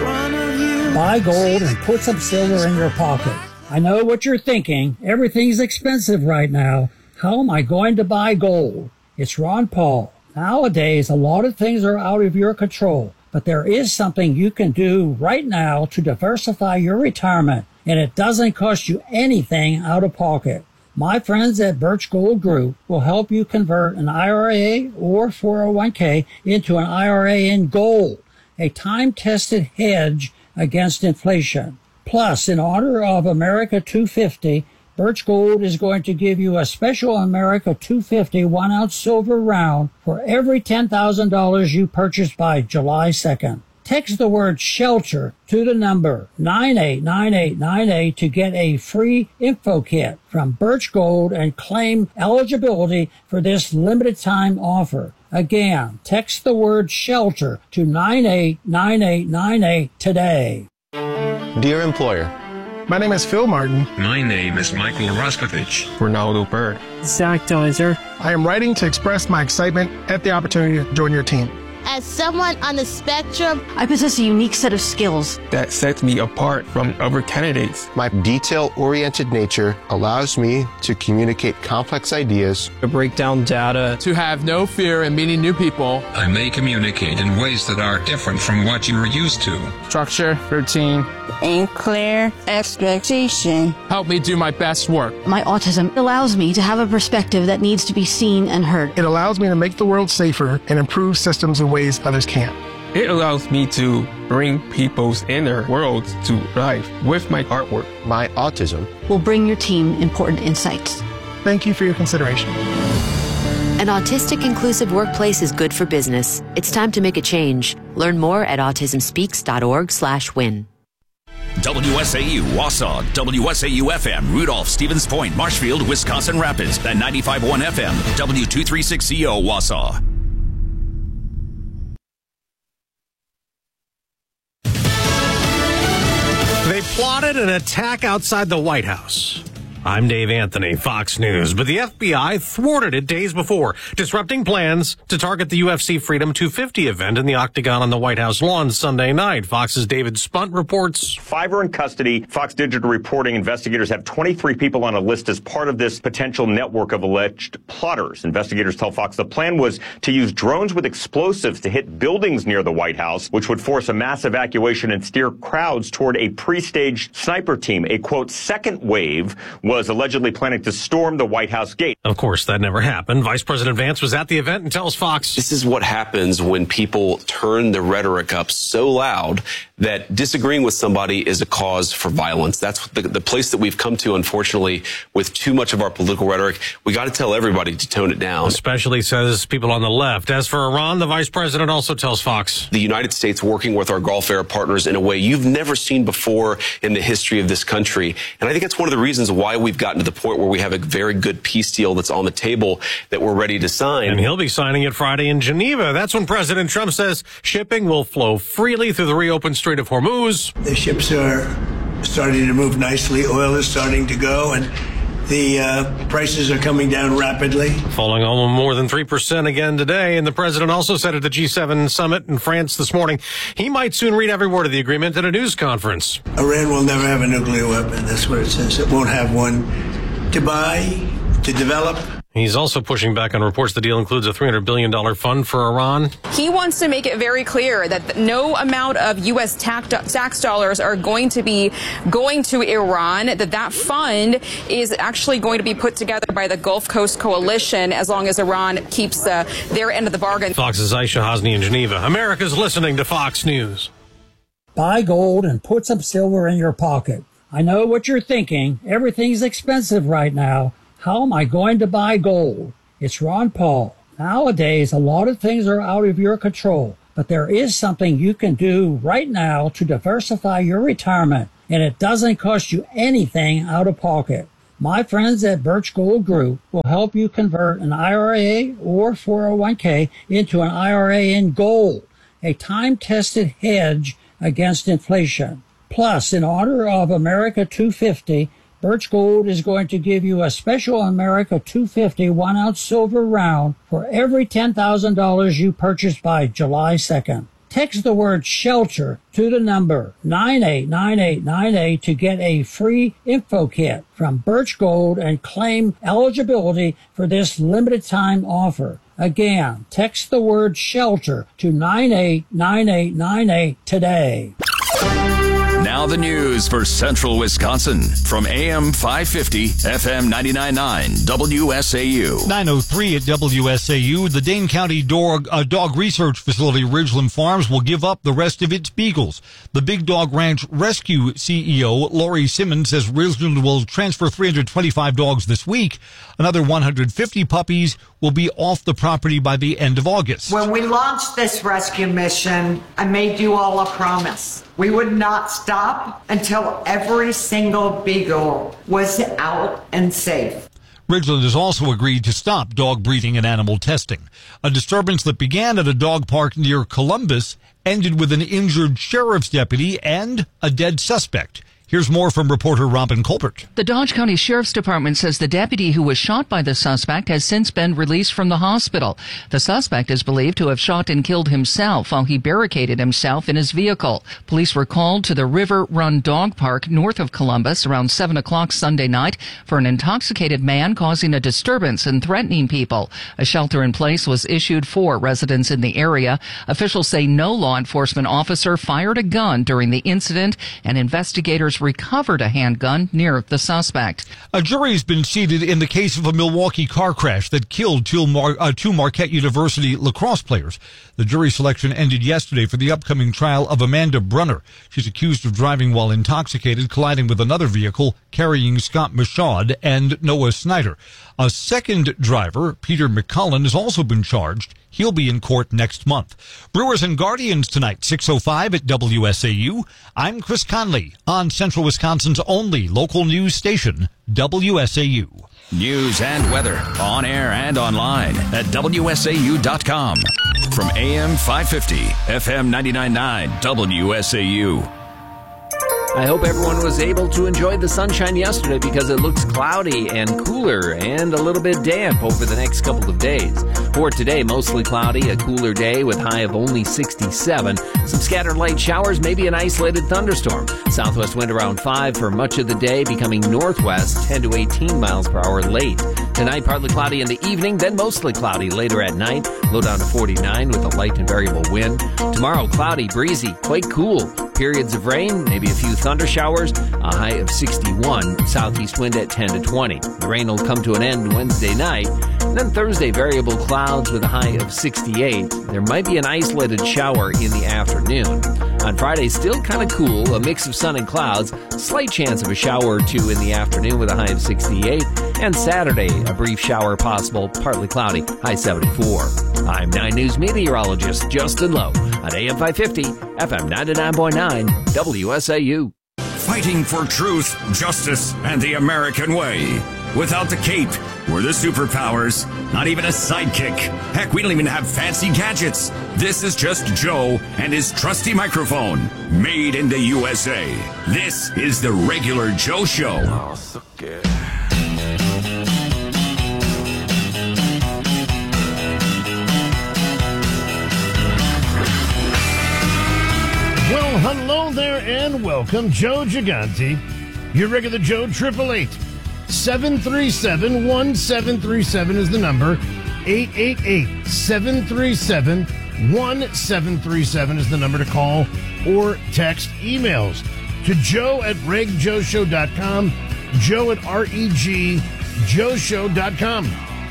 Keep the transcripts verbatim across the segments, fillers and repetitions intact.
Buy gold and put some silver in your pocket. I know what you're thinking. Everything's expensive right now. How am I going to buy gold? It's Ron Paul. Nowadays, a lot of things are out of your control, but there is something you can do right now to diversify your retirement, and it doesn't cost you anything out of pocket. My friends at Birch Gold Group will help you convert an I R A or four oh one k into an I R A in gold, a time-tested hedge against inflation. Plus, in honor of America two fifty, Birch Gold is going to give you a special America two fifty one-ounce silver round for every ten thousand dollars you purchase by July second. Text the word SHELTER to the number nine eight nine eight nine eight to get a free info kit from Birch Gold and claim eligibility for this limited time offer. Again, text the word SHELTER to nine eight nine eight nine eight today. Dear employer, my name is Phil Martin. My name is Michael Roskovich. Ronaldo Bird. Zach Deiser. I am writing to express my excitement at the opportunity to join your team. As someone on the spectrum, I possess a unique set of skills that sets me apart from other candidates. My detail-oriented nature allows me to communicate complex ideas, to break down data, to have no fear in meeting new people. I may communicate in ways that are different from what you are used to. Structure, routine, and clear expectation help me do my best work. My autism allows me to have a perspective that needs to be seen and heard. It allows me to make the world safer and improve systems in ways others can't. It allows me to bring people's inner worlds to life with my artwork. My autism will bring your team important insights. Thank you for your consideration. An autistic inclusive workplace is good for business. It's time to make a change. Learn more at autism speaks dot org slash win. W S A U Wausau, W S A U F M, Rudolph, Stevens Point, Marshfield, Wisconsin Rapids, and ninety-five point one F M, W two thirty-six C O Wausau. They plotted an attack outside the White House. I'm Dave Anthony, Fox News. But the F B I thwarted it days before, disrupting plans to target the U F C Freedom two fifty event in the Octagon on the White House lawn Sunday night. Fox's David Spunt reports. Five are in custody. Fox Digital reporting investigators have twenty-three people on a list as part of this potential network of alleged plotters. Investigators tell Fox the plan was to use drones with explosives to hit buildings near the White House, which would force a mass evacuation and steer crowds toward a pre-staged sniper team. A, quote, second wave was allegedly planning to storm the White House gate. Of course, that never happened. Vice President Vance was at the event and tells Fox. This is what happens when people turn the rhetoric up so loud that disagreeing with somebody is a cause for violence. That's the, the place that we've come to, unfortunately, with too much of our political rhetoric. We got to tell everybody to tone it down. Especially, says people on the left. As for Iran, the vice president also tells Fox. The United States working with our Gulf Arab partners in a way you've never seen before in the history of this country. And I think that's one of the reasons why we've gotten to the point where we have a very good peace deal that's on the table that we're ready to sign. And he'll be signing it Friday in Geneva. That's when President Trump says shipping will flow freely through the reopened Strait of Hormuz. The ships are starting to move nicely. Oil is starting to go, and the uh, prices are coming down rapidly. Falling almost more than three percent again today. And the president also said at the G seven summit in France this morning, he might soon read every word of the agreement at a news conference. Iran will never have a nuclear weapon. That's what it says. It won't have one to buy, to develop. He's also pushing back on reports the deal includes a three hundred billion dollars fund for Iran. He wants to make it very clear that no amount of U S tax dollars are going to be going to Iran, that that fund is actually going to be put together by the Gulf Coast Coalition as long as Iran keeps uh, their end of the bargain. Fox's Aisha Hasni in Geneva. America's listening to Fox News. Buy gold and put some silver in your pocket. I know what you're thinking. Everything's expensive right now. How am I going to buy gold? It's Ron Paul. Nowadays, a lot of things are out of your control, but there is something you can do right now to diversify your retirement, and it doesn't cost you anything out of pocket. My friends at Birch Gold Group will help you convert an I R A or four oh one k into an I R A in gold, a time-tested hedge against inflation. Plus, in honor of America two fifty, Birch Gold is going to give you a special America two fifty one-ounce silver round for every ten thousand dollars you purchase by July second. Text the word shelter to the number nine eight nine eight nine eight to get a free info kit from Birch Gold and claim eligibility for this limited time offer. Again, text the word shelter to nine eight nine eight nine eight today. Now the news for Central Wisconsin from A M five fifty, F M ninety-nine point nine, W S A U. nine oh three at W S A U. The Dane County dog, uh, dog research facility, Ridgeland Farms, will give up the rest of its beagles. The Big Dog Ranch Rescue C E O, Lori Simmons, says Ridgeland will transfer three hundred twenty-five dogs this week. Another one hundred fifty puppies will be off the property by the end of August. When we launched this rescue mission, I made you all a promise. We would not stop until every single beagle was out and safe. Ridgeland has also agreed to stop dog breeding and animal testing. A disturbance that began at a dog park near Columbus ended with an injured sheriff's deputy and a dead suspect. Here's more from reporter Robin Colbert. The Dodge County Sheriff's Department says the deputy who was shot by the suspect has since been released from the hospital. The suspect is believed to have shot and killed himself while he barricaded himself in his vehicle. Police were called to the River Run Dog Park north of Columbus around seven o'clock Sunday night for an intoxicated man causing a disturbance and threatening people. A shelter in place was issued for residents in the area. Officials say no law enforcement officer fired a gun during the incident, and investigators recovered a handgun near the suspect. A jury's been seated in the case of a Milwaukee car crash that killed two, Mar- uh, two Marquette University lacrosse players. The jury selection ended yesterday for the upcoming trial of Amanda Brunner. She's accused of driving while intoxicated, colliding with another vehicle carrying Scott Michaud and Noah Snyder. A second driver, Peter McCullen, has also been charged. He'll be in court next month. Brewers and Guardians tonight, six oh five at W S A U. I'm Chris Conley on Central Wisconsin's only local news station, W S A U. News and weather on air and online at W S A U dot com. From A M five fifty, F M ninety-nine point nine, W S A U. I hope everyone was able to enjoy the sunshine yesterday because it looks cloudy and cooler and a little bit damp over the next couple of days. For today, mostly cloudy, a cooler day with high of only sixty-seven. Some scattered light showers, maybe an isolated thunderstorm. Southwest wind around five for much of the day, becoming northwest ten to eighteen miles per hour late. Tonight, partly cloudy in the evening, then mostly cloudy later at night. Low down to forty-nine with a light and variable wind. Tomorrow, cloudy, breezy, quite cool. Periods of rain, maybe a few thunder showers, a high of sixty-one, southeast wind at ten to twenty. The rain will come to an end Wednesday night, and then Thursday, variable clouds with a high of sixty-eight. There might be an isolated shower in the afternoon. On Friday, still kind of cool, a mix of sun and clouds, slight chance of a shower or two in the afternoon with a high of sixty-eight, and Saturday, a brief shower possible, partly cloudy, high seventy-four. I'm nine News meteorologist Justin Lowe on A M five fifty, F M ninety-nine point nine, W S A U. Fighting for truth, justice, and the American way. Without the cape, we're the superpowers. Not even a sidekick. Heck, we don't even have fancy gadgets. This is just Joe and his trusty microphone. Made in the U S A. This is the Regular Joe Show. Oh, so good. Well, hello there and welcome. Joe Gigante, your regular Joe, triple eight, seven three seven, one seven three seven is the number. eight eight eight, seven three seven, one seven three seven is the number to call or text. Emails to joe at reg joe show dot com, joe at reg joe show dot com.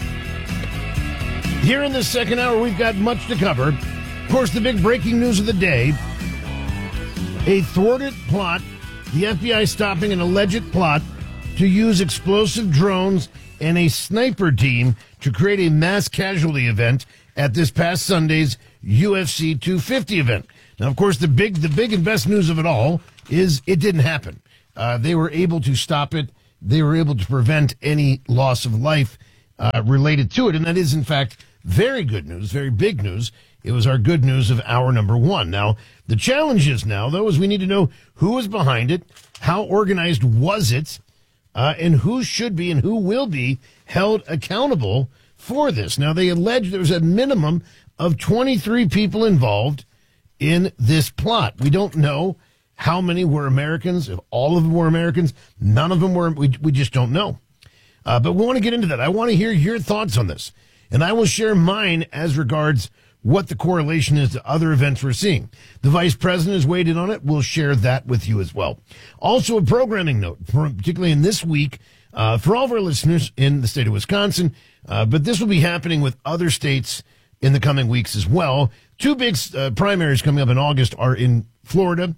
Here in the second hour, we've got much to cover. Of course, the big breaking news of the day. A thwarted plot, the F B I stopping an alleged plot to use explosive drones and a sniper team to create a mass casualty event at this past Sunday's U F C two fifty event. Now, of course, the big the big and best news of it all is it didn't happen. Uh, they were able to stop it. They were able to prevent any loss of life uh, related to it. And that is, in fact, very good news, very big news. It was our good news of hour number one. Now, the challenge is now, though, is we need to know who was behind it, how organized was it, uh, and who should be and who will be held accountable for this. Now, they allege there was a minimum of twenty-three people involved, in this plot. We don't know how many were Americans, if all of them were Americans. None of them were. We, we just don't know. Uh, but we want to get into that. I want to hear your thoughts on this. And I will share mine as regards what the correlation is to other events we're seeing. The vice president has weighed in on it. We'll share that with you as well. Also, a programming note, particularly in this week, uh, for all of our listeners in the state of Wisconsin. Uh, but this will be happening with other states in the coming weeks as well. Two big uh, primaries coming up in August are in Florida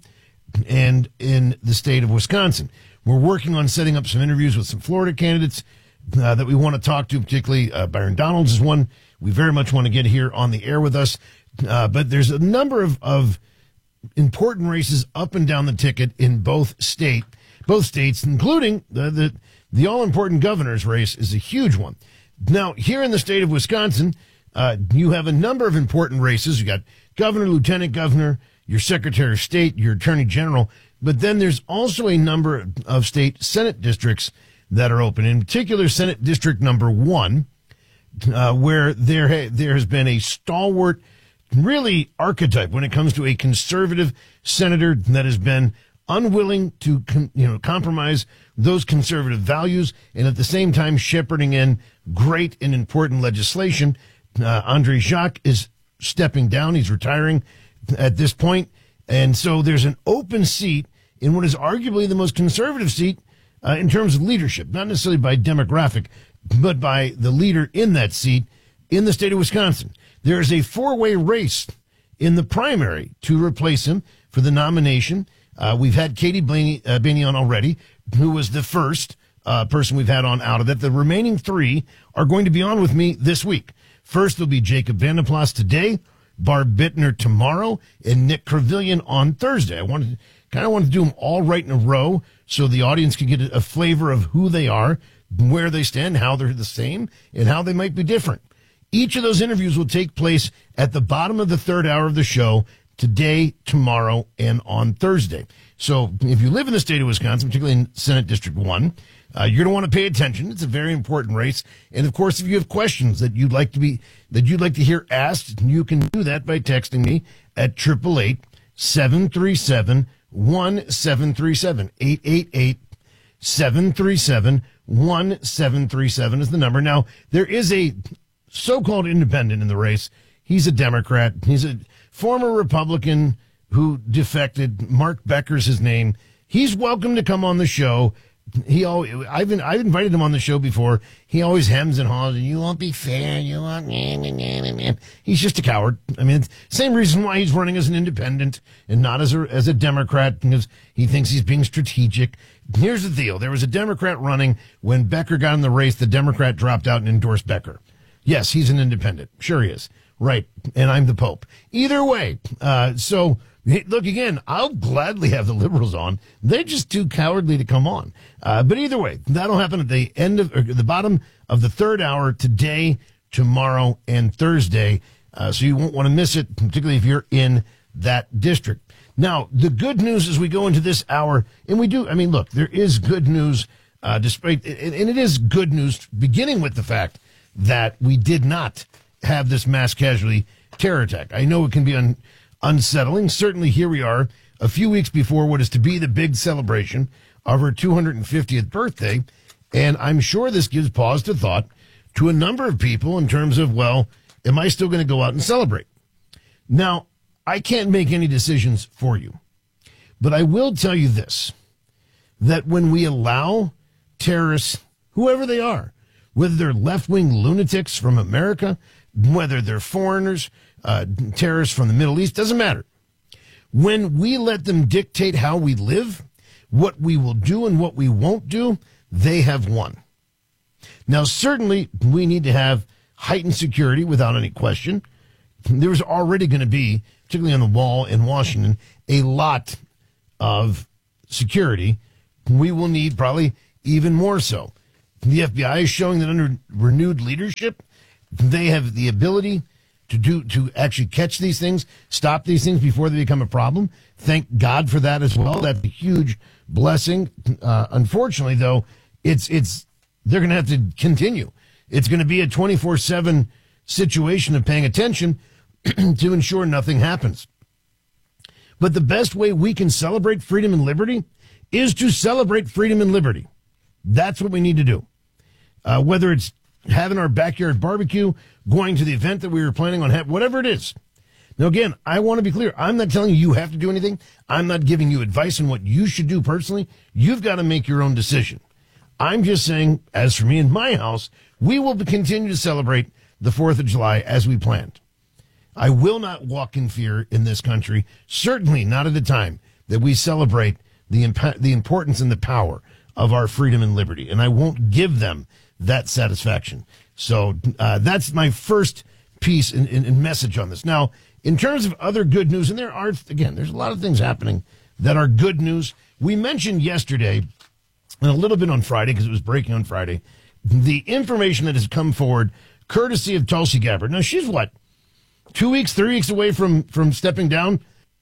and in the state of Wisconsin. We're working on setting up some interviews with some Florida candidates uh, that we want to talk to, particularly uh, Byron Donalds is one we very much want to get here on the air with us. Uh, but there's a number of, of important races up and down the ticket in both state, both states, including the, the, the all-important governor's race is a huge one. Now, here in the state of Wisconsin, uh, you have a number of important races. You got governor, lieutenant governor, your secretary of state, your attorney general, but then there's also a number of state Senate districts that are open, in particular Senate District number one, uh, where there, ha- there has been a stalwart, really archetype when it comes to a conservative senator that has been unwilling to, con- you know, compromise those conservative values and at the same time shepherding in great and important legislation. Uh, Andre Jacques is stepping down. He's retiring at this point. And so there's an open seat in what is arguably the most conservative seat uh, in terms of leadership, not necessarily by demographic, but by the leader in that seat in the state of Wisconsin. There is a four-way race in the primary to replace him for the nomination. Uh, we've had Katie Blaney, uh, Blaney on already, who was the first uh, person we've had on out of that. The remaining three are going to be on with me this week. First will be Jacob Van der Plas today, Barb Bittner tomorrow, and Nick Crevillian on Thursday. I wanted, kind of wanted to do them all right in a row so the audience can get a flavor of who they are, where they stand, how they're the same, and how they might be different. Each of those interviews will take place at the bottom of the third hour of the show today, tomorrow, and on Thursday. So if you live in the state of Wisconsin, particularly in Senate District one, uh, you're going to want to pay attention. It's a very important race. And of course, if you have questions that you'd like to be, that you'd like to hear asked, you can do that by texting me at eight eight eight, seven three seven, one seven three seven. eight eight eight, seven three seven, one seven three seven is the number. Now, there is a so-called independent in the race. He's a Democrat. He's a former Republican who defected. Mark Becker's his name. He's welcome to come on the show. He always, I've been, I've invited him on the show before. He always hems and haws. You won't be fair. You won't. Nah, nah, nah, nah. He's just a coward. I mean, it's the same reason why he's running as an independent and not as a as a Democrat, because he thinks he's being strategic. Here's the deal: there was a Democrat running when Becker got in the race. The Democrat dropped out and endorsed Becker. Yes, he's an independent. Sure he is. Right. And I'm the Pope. Either way. Uh, so, look, again, I'll gladly have the liberals on. They're just too cowardly to come on. Uh, but either way, that'll happen at the end of, or the bottom of the third hour today, tomorrow, and Thursday. Uh, so you won't want to miss it, particularly if you're in that district. Now, the good news as we go into this hour, and we do, I mean, look, there is good news, uh, despite, and it is good news beginning with the fact that we did not have this mass casualty terror attack. I know it can be un, unsettling. Certainly here we are a few weeks before what is to be the big celebration of her two hundred fiftieth birthday. And I'm sure this gives pause to thought to a number of people in terms of, well, am I still going to go out and celebrate? Now, I can't make any decisions for you, but I will tell you this, that when we allow terrorists, whoever they are, whether they're left-wing lunatics from America, whether they're foreigners, uh, terrorists from the Middle East, doesn't matter. When we let them dictate how we live, what we will do and what we won't do, they have won. Now, certainly, we need to have heightened security without any question. There's already going to be, particularly on the wall in Washington, a lot of security. We will need probably even more so. The F B I is showing that under renewed leadership, they have the ability to do to actually catch these things, stop these things before they become a problem. Thank God for that as well. That's a huge blessing. Uh, unfortunately, though, it's it's they're going to have to continue. It's going to be a twenty-four seven situation of paying attention to ensure nothing happens. But the best way we can celebrate freedom and liberty is to celebrate freedom and liberty. That's what we need to do. Uh, whether it's having our backyard barbecue, going to the event that we were planning on having, whatever it is. Now, again, I want to be clear. I'm not telling you you have to do anything. I'm not giving you advice on what you should do personally. You've got to make your own decision. I'm just saying, as for me and my house, we will continue to celebrate the fourth of July as we planned. I will not walk in fear in this country, certainly not at a time that we celebrate the imp- the importance and the power of our freedom and liberty, and I won't give them that satisfaction. So uh, that's my first piece and in, in, in message on this. Now, in terms of other good news, and there are, again, there's a lot of things happening that are good news. We mentioned yesterday, and a little bit on Friday, because it was breaking on Friday, the information that has come forward courtesy of Tulsi Gabbard. Now, she's what, two weeks, three weeks away from, from stepping down?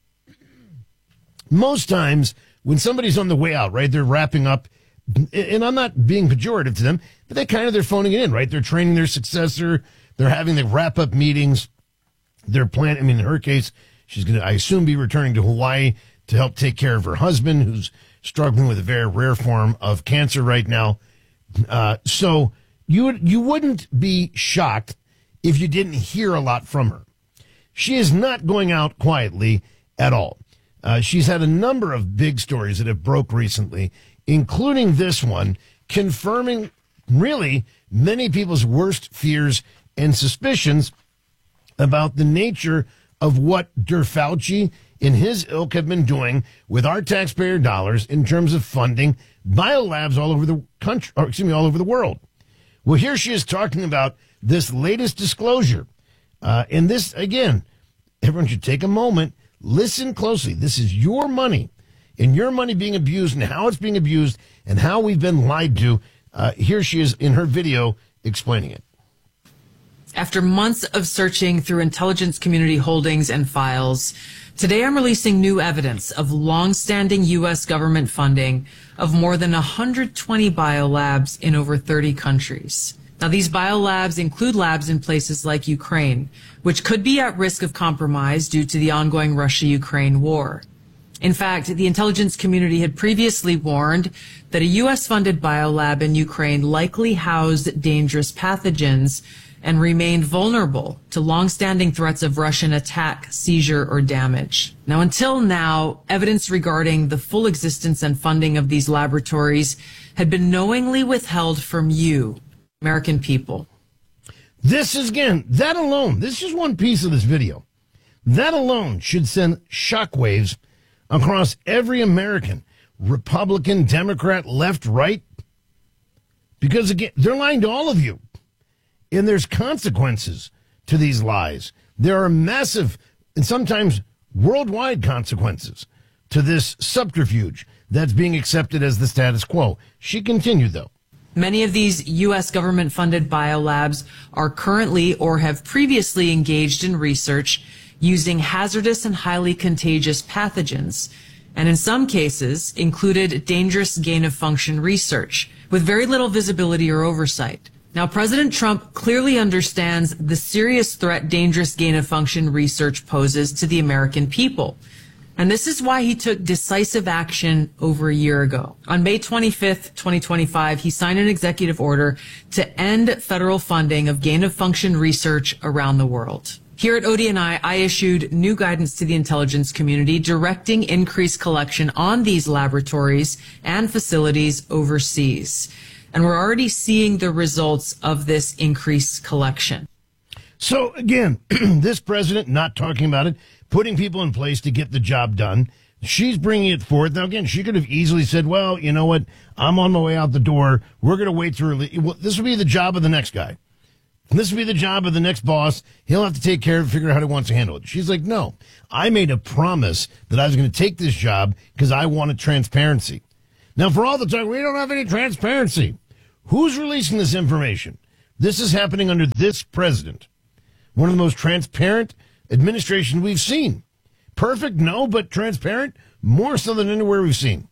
Most times, when somebody's on the way out, right, they're wrapping up, and I'm not being pejorative to them, but they kind of, they're phoning it in, right? They're training their successor. They're having the wrap-up meetings. They're planning, I mean, in her case, she's going to, I assume, be returning to Hawaii to help take care of her husband, who's struggling with a very rare form of cancer right now. Uh, so you would, you wouldn't be shocked if you didn't hear a lot from her. She is not going out quietly at all. Uh, she's had a number of big stories that have broke recently, including this one, confirming really many people's worst fears and suspicions about the nature of what Der Fauci and his ilk have been doing with our taxpayer dollars in terms of funding biolabs all over the country, or excuse me, all over the world. Well, here she is talking about this latest disclosure. Uh, and this, again, everyone should take a moment, listen closely. This is your money, and your money being abused, and how it's being abused, and how we've been lied to. Uh, here she is in her video explaining it. After months of searching through intelligence community holdings and files, today I'm releasing new evidence of long-standing U S government funding of more than one hundred twenty biolabs in over thirty countries. Now, these biolabs include labs in places like Ukraine, which could be at risk of compromise due to the ongoing Russia-Ukraine war. In fact, the intelligence community had previously warned that a U S-funded biolab in Ukraine likely housed dangerous pathogens and remained vulnerable to long-standing threats of Russian attack, seizure, or damage. Now, until now, evidence regarding the full existence and funding of these laboratories had been knowingly withheld from you, American people. This is, again, that alone, this is just one piece of this video. That alone should send shockwaves across every American, Republican, Democrat, left, right. Because, again, they're lying to all of you. And there's consequences to these lies. There are massive and sometimes worldwide consequences to this subterfuge that's being accepted as the status quo. She continued, though. Many of these U S government-funded biolabs are currently or have previously engaged in research using hazardous and highly contagious pathogens, and in some cases included dangerous gain-of-function research with very little visibility or oversight. Now, President Trump clearly understands the serious threat dangerous gain-of-function research poses to the American people. And this is why he took decisive action over a year ago. On May twenty-fifth, twenty twenty-five, he signed an executive order to end federal funding of gain-of-function research around the world. Here at O D N I, I issued new guidance to the intelligence community directing increased collection on these laboratories and facilities overseas. And we're already seeing the results of this increased collection. So, again, this president not talking about it, putting people in place to get the job done. She's bringing it forward. Now, again, she could have easily said, well, you know what? I'm on my way out the door. We're going to wait through. Well, this will be the job of the next guy. This will be the job of the next boss. He'll have to take care of it, figure out how he wants to handle it. She's like, no, I made a promise that I was going to take this job because I wanted transparency. Now, for all the talk, we don't have any transparency. Who's releasing this information? This is happening under this president. One of the most transparent administration we've seen. Perfect? No, but transparent? More so than anywhere we've seen.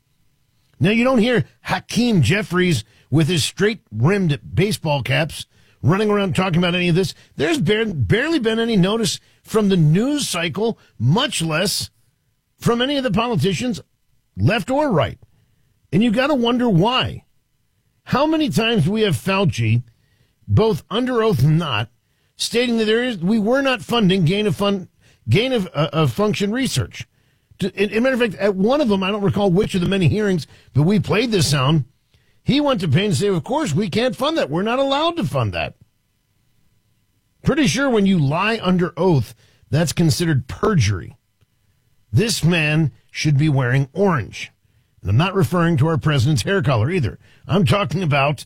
Now, you don't hear Hakeem Jeffries with his straight-rimmed baseball caps running around talking about any of this. There's barely been any notice from the news cycle, much less from any of the politicians, left or right. And you got to wonder why. How many times we have Fauci, both under oath and not, stating that there is we were not funding gain of fun gain of, uh, of function research. To, in, in a matter of fact, at one of them, I don't recall which of the many hearings, but we played this sound. He went to pains to say, of course, we can't fund that. We're not allowed to fund that. Pretty sure when you lie under oath, that's considered perjury. This man should be wearing orange. And I'm not referring to our president's hair color either. I'm talking about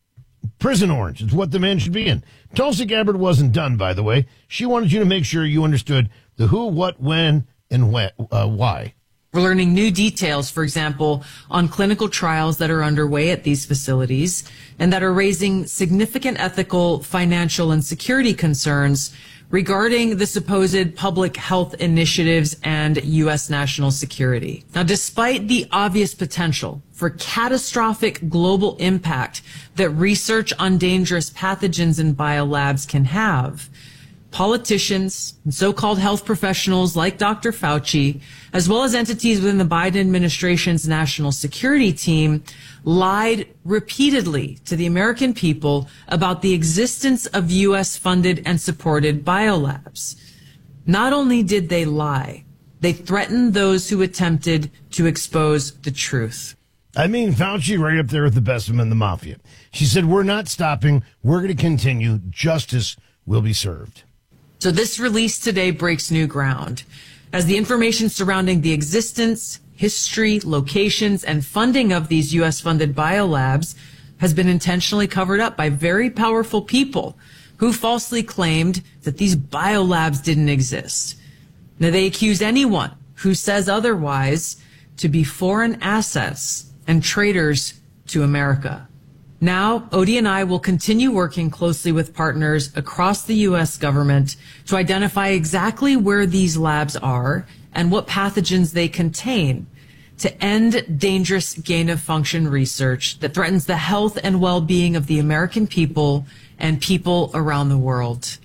prison orange. It's what the man should be in. Tulsi Gabbard wasn't done, by the way. She wanted you to make sure you understood the who, what, when, and when, uh, why. We're learning new details, for example, on clinical trials that are underway at these facilities and that are raising significant ethical, financial, and security concerns regarding the supposed public health initiatives and U S national security. Now, despite the obvious potential for catastrophic global impact that research on dangerous pathogens in biolabs can have, politicians and so-called health professionals like Doctor Fauci, as well as entities within the Biden administration's national security team, lied repeatedly to the American people about the existence of U S-funded and supported biolabs. Not only did they lie, they threatened those who attempted to expose the truth. I mean, Fauci right up there with the best of them in the mafia. She said, we're not stopping. We're going to continue. Justice will be served. So this release today breaks new ground, as the information surrounding the existence, history, locations, and funding of these U S-funded biolabs has been intentionally covered up by very powerful people who falsely claimed that these biolabs didn't exist. Now, they accuse anyone who says otherwise to be foreign assets and traitors to America. Now, Odie and I will continue working closely with partners across the U S government to identify exactly where these labs are and what pathogens they contain to end dangerous gain-of-function research that threatens the health and well-being of the American people and people around the world.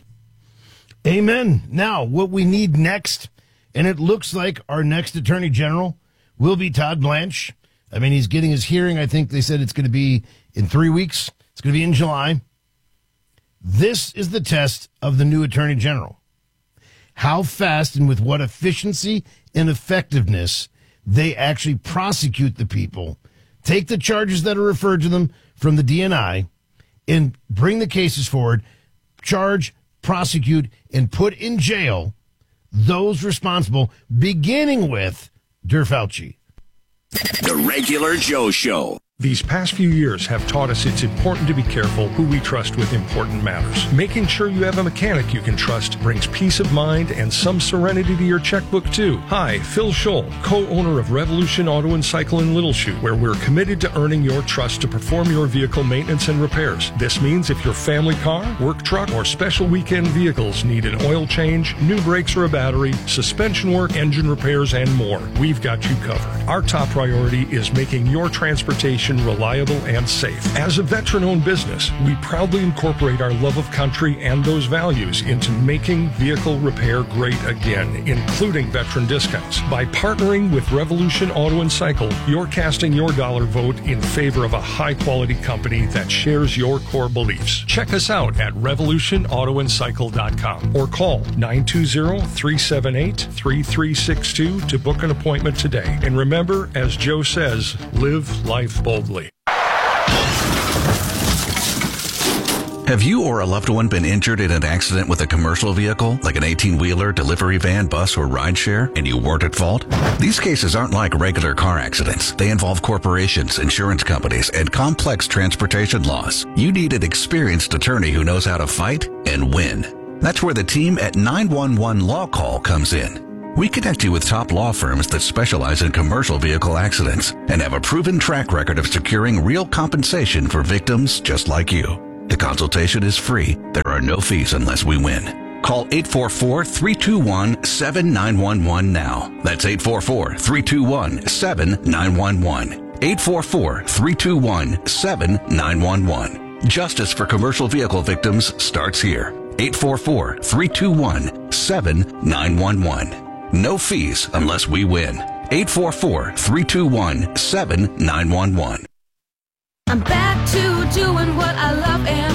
Amen. Now, what we need next, and it looks like our next Attorney General will be Todd Blanche. I mean, he's getting his hearing. I think they said it's going to be in three weeks. It's going to be in July. This is the test of the new Attorney General. How fast and with what efficiency and effectiveness they actually prosecute the people, take the charges that are referred to them from the D N I, and bring the cases forward, charge, prosecute, and put in jail those responsible, beginning with Der Fauci. The Regular Joe Show. These past few years have taught us it's important to be careful who we trust with important matters. Making sure you have a mechanic you can trust brings peace of mind and some serenity to your checkbook, too. Hi, Phil Scholl, co-owner of Revolution Auto and Cycle in Little Chute, where we're committed to earning your trust to perform your vehicle maintenance and repairs. This means if your family car, work truck, or special weekend vehicles need an oil change, new brakes or a battery, suspension work, engine repairs, and more, we've got you covered. Our top priority is making your transportation reliable and safe. As a veteran-owned business, we proudly incorporate our love of country and those values into making vehicle repair great again, including veteran discounts. By partnering with Revolution Auto and Cycle, you're casting your dollar vote in favor of a high-quality company that shares your core beliefs. Check us out at revolution auto and cycle dot com or call nine two zero, three seven eight, three three six two to book an appointment today. And remember, as Joe says, live life boldly. Have you or a loved one been injured in an accident with a commercial vehicle, like an eighteen-wheeler, delivery van, bus, or rideshare, and you weren't at fault? These cases aren't like regular car accidents. They involve corporations, insurance companies, and complex transportation laws. You need an experienced attorney who knows how to fight and win. That's where the team at nine one one Law Call comes in. We connect you with top law firms that specialize in commercial vehicle accidents and have a proven track record of securing real compensation for victims just like you. The consultation is free. There are no fees unless we win. Call eight four four, three two one, seven nine one one now. That's eight four four, three two one, seven nine one one. eight four four, three two one, seven nine one one. Justice for commercial vehicle victims starts here. eight four four, three two one, seven nine one one. No fees unless we win. eight four four, three two one, seven nine one one. I'm back to doing what I love and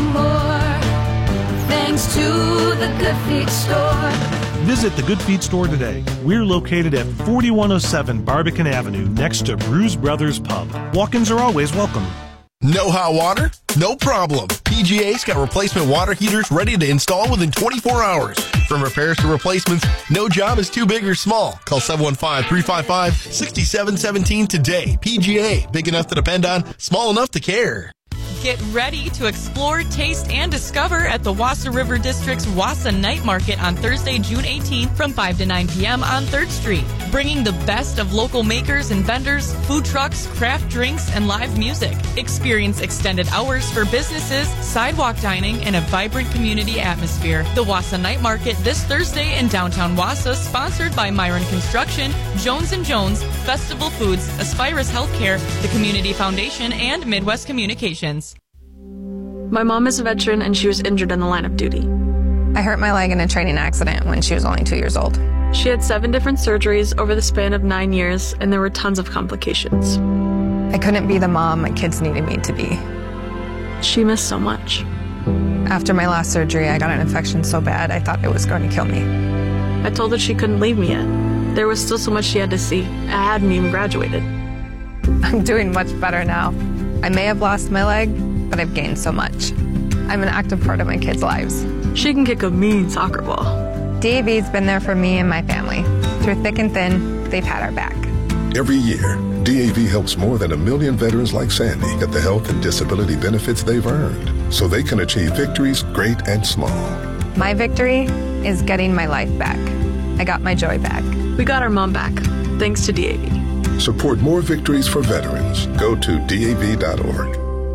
more, thanks to the Good Feet store. Visit the Good Feet store today. We're located at forty-one oh seven Barbican Avenue, next to Brews Brothers Pub. Walk-ins are always welcome. No hot water? No problem. P G A's got replacement water heaters ready to install within twenty-four hours. From repairs to replacements, no job is too big or small. Call seven one five, three five five, six seven one seven today. P G A, big enough to depend on, small enough to care. Get ready to explore, taste, and discover at the Wassa River District's Wassa Night Market on Thursday, June eighteenth from five to nine p.m. on third Street. Bringing the best of local makers and vendors, food trucks, craft drinks, and live music. Experience extended hours for businesses, sidewalk dining, and a vibrant community atmosphere. The Wassa Night Market this Thursday in downtown Wassa, sponsored by Myron Construction, Jones and Jones, Festival Foods, Aspirus Healthcare, the Community Foundation, and Midwest Communications. My mom is a veteran and she was injured in the line of duty. I hurt my leg in a training accident when she was only two years old. She had seven different surgeries over the span of nine years, and there were tons of complications. I couldn't be the mom my kids needed me to be. She missed so much. After my last surgery, I got an infection so bad I thought it was going to kill me. I told her she couldn't leave me yet. There was still so much she had to see. I hadn't even graduated. I'm doing much better now. I may have lost my leg, but I've gained so much. I'm an active part of my kids' lives. She can kick a mean soccer ball. D A V's been there for me and my family. Through thick and thin, they've had our back. Every year, D A V helps more than a million veterans like Sandy get the health and disability benefits they've earned, so they can achieve victories great and small. My victory is getting my life back. I got my joy back. We got our mom back, thanks to D A V. Support more victories for veterans. Go to D A V dot org.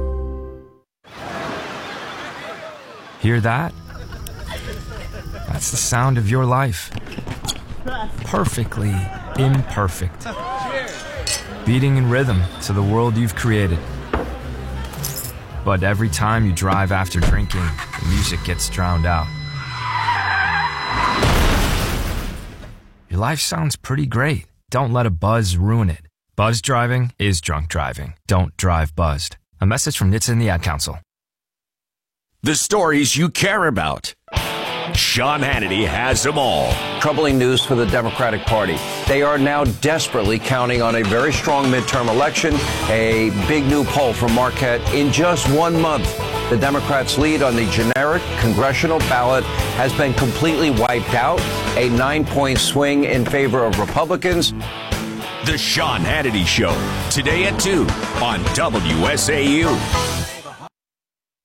Hear that? That's the sound of your life. Perfectly imperfect. Beating in rhythm to the world you've created. But every time you drive after drinking, the music gets drowned out. Your life sounds pretty great. Don't let a buzz ruin it. Buzz driving is drunk driving. Don't drive buzzed. A message from N H T S A and the Ad Council. The stories you care about. Sean Hannity has them all. Troubling news for the Democratic Party. They are now desperately counting on a very strong midterm election, a big new poll from Marquette. In just one month, the Democrats' lead on the generic congressional ballot has been completely wiped out, a nine-point swing in favor of Republicans. The Sean Hannity Show, today at two on W S A U.